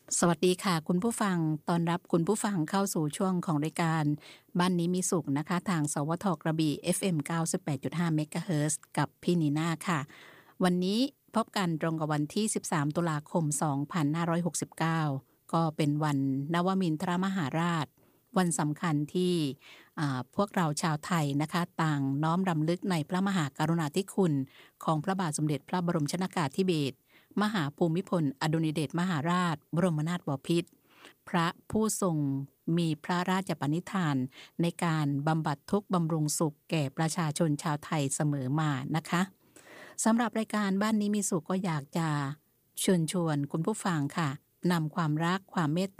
สวัสดีค่ะคุณผู้ฟังต้อนรับคุณผู้ฟังเข้าสู่ช่วงของรายการบ้านนี้มีสุขนะคะทางสวทกระบี่ FM 98.5 เมกะเฮิรตซ์กับพี่นีน่าค่ะวันนี้พบกันตรงกับวันที่13ตุลาคม2569ก็เป็นวันนวมินทรมหาราชวันสำคัญที่พวกเราชาวไทยนะคะต่างน้อมรำลึกในพระมหากรุณาธิคุณของพระบาทสมเด็จพระบรมชนกาธิเบศรมหาภูมิพลอดุลยเดชมหาราชบรมนาถบพิตรพระผู้ทรงมีพระราชปณิธานในการบำบัดทุกข์บำรุงสุขแก่ประชาชนชาวไทยเสมอมานะคะสำหรับรายการบ้านนี้มีสุขก็อยากจะเชิญชวนคุณผู้ฟังค่ะนำความรักความเมตตา